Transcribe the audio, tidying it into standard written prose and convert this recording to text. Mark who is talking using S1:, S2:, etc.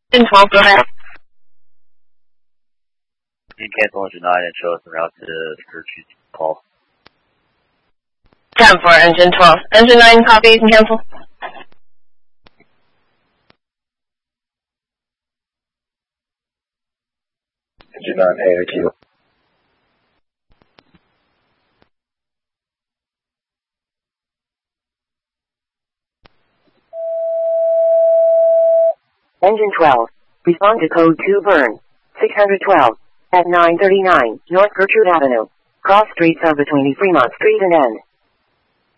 S1: Engine 12, go ahead.
S2: You can cancel engine 9 and show us en route to Gertrude's call.
S1: 10 for engine 12. Engine 9, copy, you can cancel.
S3: Engine 9, AIQ.
S4: Engine 12, respond to code 2 burn, 612, at 9:39, North Gertrude Avenue. Cross streets are between Fremont Street and N.